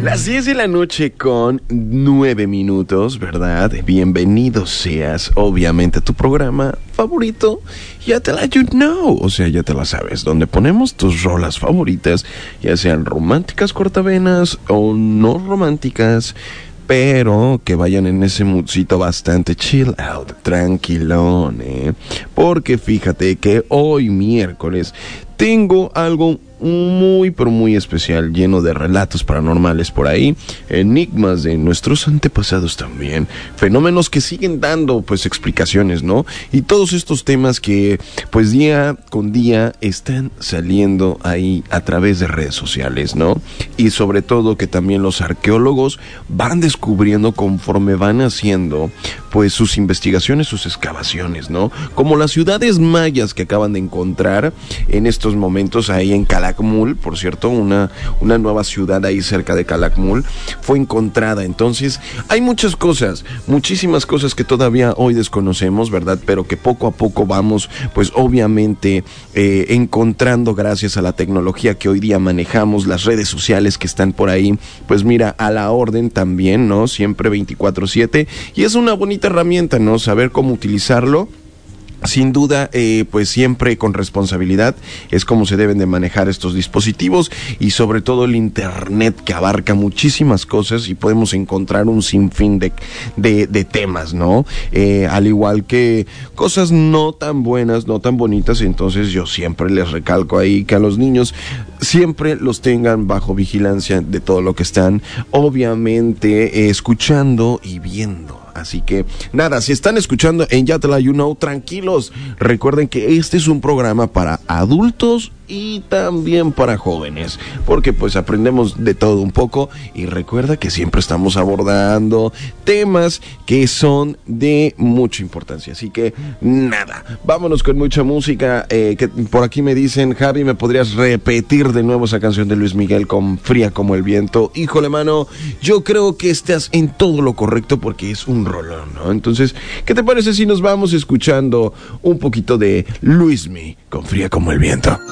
Las 10 de la noche con 9 minutos, ¿verdad? Bienvenido seas, obviamente, a tu programa favorito. Ya te la you know, o sea, ya te la sabes, donde ponemos tus rolas favoritas, ya sean románticas, cortavenas o no románticas, pero que vayan en ese moodcito bastante chill out, tranquilón, porque fíjate que hoy miércoles tengo algo muy pero muy especial, lleno de relatos paranormales por ahí, enigmas de nuestros antepasados también, fenómenos que siguen dando pues explicaciones, ¿no? Y todos estos temas que pues día con día están saliendo ahí a través de redes sociales, ¿no? Y sobre todo que también los arqueólogos van descubriendo conforme van haciendo pues sus investigaciones, sus excavaciones, ¿no? Como las ciudades mayas que acaban de encontrar en estos momentos ahí en Calakmul, por cierto, una nueva ciudad ahí cerca de Calakmul fue encontrada. Entonces hay muchas cosas, muchísimas cosas que todavía hoy desconocemos, ¿verdad? Pero que poco a poco vamos pues obviamente encontrando gracias a la tecnología que hoy día manejamos, las redes sociales que están por ahí, pues mira, a la orden también, ¿no? Siempre 24/7, y es una bonita herramienta, ¿no? Saber cómo utilizarlo. Sin duda, pues siempre con responsabilidad es como se deben de manejar estos dispositivos, y sobre todo el internet, que abarca muchísimas cosas y podemos encontrar un sinfín de temas, ¿no? Al igual que cosas no tan buenas, no tan bonitas. Entonces yo siempre les recalco ahí que a los niños siempre los tengan bajo vigilancia de todo lo que están, obviamente, escuchando y viendo. Así que, nada, si están escuchando en Ya Te La You Know, tranquilos. Recuerden que este es un programa para adultos y también para jóvenes, porque pues aprendemos de todo un poco. Y recuerda que siempre estamos abordando temas que son de mucha importancia. Así que, nada, vámonos con mucha música. Que por aquí me dicen, Javi, ¿me podrías repetir de nuevo esa canción de Luis Miguel con Fría como el viento? Híjole, mano, yo creo que estás en todo lo correcto porque es un rolón, ¿no? Entonces, ¿qué te parece si nos vamos escuchando un poquito de Luismi con Fría como el viento?